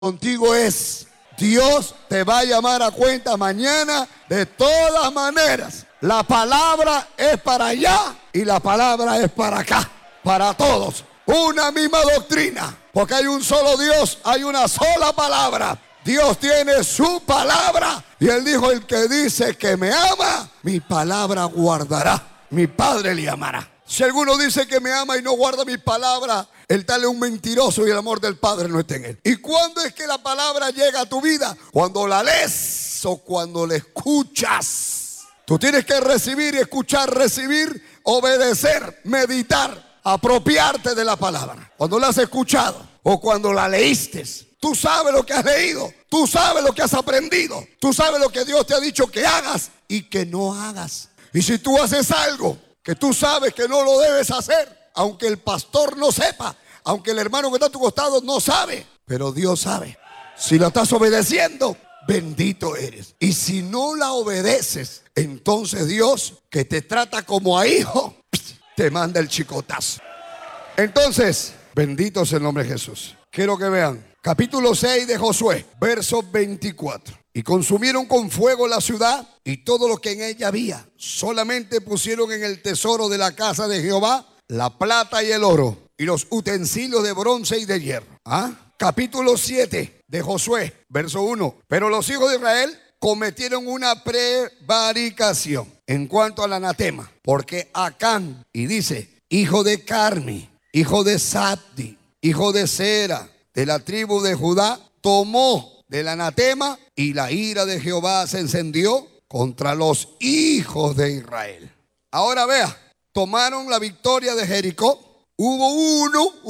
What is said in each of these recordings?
contigo es: Dios te va a llamar a cuenta mañana de todas maneras. La palabra es para allá y la palabra es para acá, para todos. Una misma doctrina, porque hay un solo Dios, hay una sola palabra. Dios tiene su palabra y Él dijo: el que dice que me ama, mi palabra guardará, mi Padre le amará. Si alguno dice que me ama y no guarda mi palabra, el tal es un mentiroso y el amor del Padre no está en él. ¿Y cuándo es que la palabra llega a tu vida? Cuando la lees o cuando la escuchas. Tú tienes que recibir y escuchar, recibir, obedecer, meditar, apropiarte de la palabra. Cuando la has escuchado o cuando la leíste, tú sabes lo que has leído, tú sabes lo que has aprendido, tú sabes lo que Dios te ha dicho que hagas y que no hagas. Y si tú haces algo que tú sabes que no lo debes hacer, aunque el pastor no sepa, aunque el hermano que está a tu costado no sabe, pero Dios sabe. Si la estás obedeciendo, bendito eres. Y si no la obedeces, entonces Dios, que te trata como a hijo, te manda el chicotazo. Entonces, bendito es el nombre de Jesús. Quiero que vean capítulo 6 de Josué, verso 24. Y consumieron con fuego la ciudad y todo lo que en ella había. Solamente pusieron en el tesoro de la casa de Jehová la plata y el oro y los utensilios de bronce y de hierro. Capítulo 7 de Josué, verso 1. Pero los hijos de Israel cometieron una prevaricación en cuanto al anatema, porque Acán, y dice, hijo de Carmi, hijo de Sabdi, hijo de Sera, de la tribu de Judá, tomó del anatema y la ira de Jehová se encendió contra los hijos de Israel. Ahora vea, tomaron la victoria de Jericó. Hubo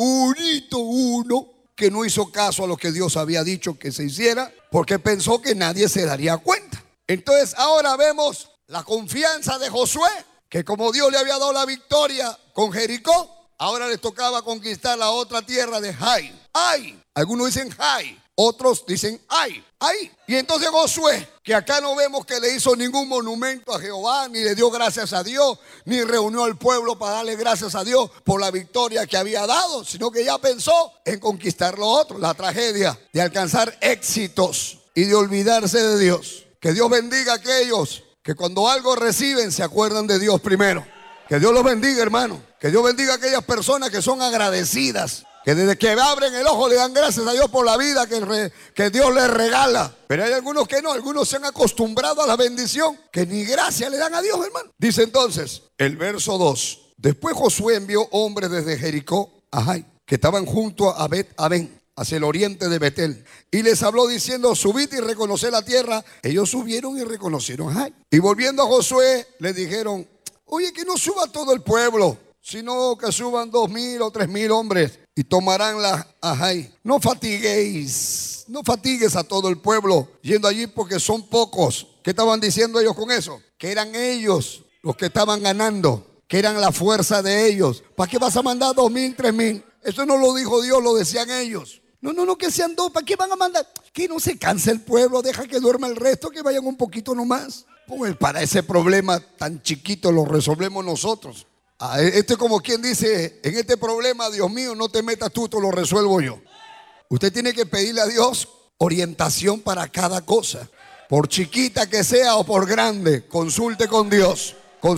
uno que no hizo caso a lo que Dios había dicho que se hiciera, porque pensó que nadie se daría cuenta. Entonces ahora vemos la confianza de Josué, que como Dios le había dado la victoria con Jericó, ahora les tocaba conquistar la otra tierra de Jai. Algunos dicen Jai, otros dicen ay. Y entonces Josué, que acá no vemos que le hizo ningún monumento a Jehová, ni le dio gracias a Dios, ni reunió al pueblo para darle gracias a Dios por la victoria que había dado, sino que ya pensó en conquistar lo otro, la tragedia de alcanzar éxitos y de olvidarse de Dios. Que Dios bendiga a aquellos que cuando algo reciben se acuerdan de Dios primero. Que Dios los bendiga, hermano. Que Dios bendiga a aquellas personas que son agradecidas, que desde que abren el ojo le dan gracias a Dios por la vida que Dios les regala. Pero hay algunos que no, algunos se han acostumbrado a la bendición, que ni gracia le dan a Dios, hermano. Dice entonces el verso 2. Después Josué envió hombres desde Jericó a Jai, que estaban junto a Bet-Aven, hacia el oriente de Betel, y les habló diciendo: subid y reconoced la tierra. Ellos subieron y reconocieron Jai. Y volviendo a Josué le dijeron: oye, que no suba todo el pueblo, sino que suban 2,000 o 3,000 hombres y tomarán la Jai. No fatigues a todo el pueblo yendo allí, porque son pocos. ¿Qué estaban diciendo ellos con eso? Que eran ellos los que estaban ganando, que eran la fuerza de ellos. ¿Para qué vas a mandar 2,000, 3,000? Eso no lo dijo Dios, lo decían ellos. No, que sean 2, ¿para qué van a mandar? Que no se canse el pueblo, deja que duerma el resto, que vayan un poquito nomás. Pues para ese problema tan chiquito lo resolvemos nosotros. Este es como quien dice: en este problema, Dios mío, no te metas tú, te lo resuelvo yo. Usted tiene que pedirle a Dios orientación para cada cosa, por chiquita que sea o por grande. Consulte con Dios,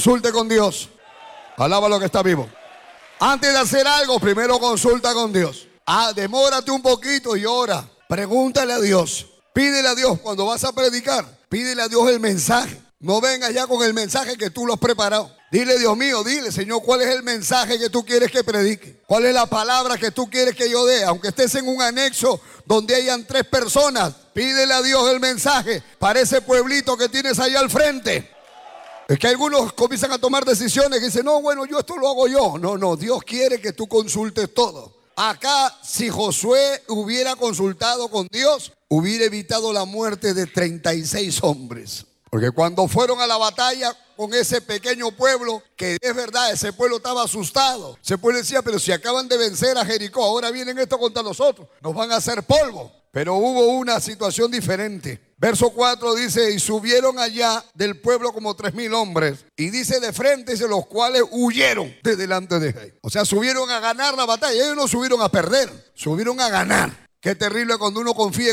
alaba lo que está vivo. Antes de hacer algo, primero consulta con Dios. Demórate un poquito y ora, pregúntale a Dios, pídele a Dios. Cuando vas a predicar, pídele a Dios el mensaje. No vengas ya con el mensaje que tú lo has preparado. Dile: Dios mío, dile, Señor, ¿cuál es el mensaje que tú quieres que predique? ¿Cuál es la palabra que tú quieres que yo dé? Aunque estés en un anexo donde hayan 3 personas, pídele a Dios el mensaje para ese pueblito que tienes allá al frente. Es que algunos comienzan a tomar decisiones y dicen: no, bueno, yo esto lo hago yo. No, Dios quiere que tú consultes todo. Acá, si Josué hubiera consultado con Dios, hubiera evitado la muerte de 36 hombres. Porque cuando fueron a la batalla con ese pequeño pueblo, que es verdad, ese pueblo estaba asustado. Ese pueblo decía: pero si acaban de vencer a Jericó, ahora vienen estos contra nosotros, nos van a hacer polvo. Pero hubo una situación diferente. Verso 4 dice: y subieron allá del pueblo como 3,000 hombres. Y dice de frente, dice, los cuales huyeron de delante de Jai. O sea, subieron a ganar la batalla. Ellos no subieron a perder, subieron a ganar. Qué terrible cuando uno confía